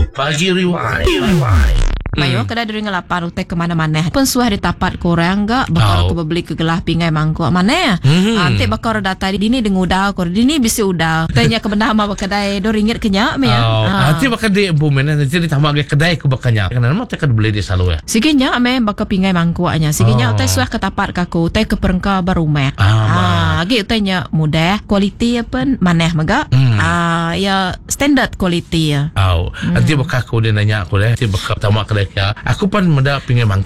Pagi Rewind. Mayo kada duri ngelapan utek ke mana-mana. Pun suah di tapat korang enggak bakal ko beli ke gelah pingai mangkuk mana. Ante bakal data dini dengudau kor dini bisi udau. Tanya ke benda ma kedai RM2 kenyak me ya. Ante bakal di bumen nanti ditambah ke kedai ke bakanya. Kenapa tak beli di salu ya? Sikinya me bakal pingai mangkuknya. Sikinya utek suah ke tapat kaku utek ke perengka barumek. Agi utenya mudah, quality apa maneh maga. Ya standard quality ya. Nanti bakal aku dia nanya aku deh. Nanti bakal tamak kedai ya. Aku pun menda pingai mangkuk.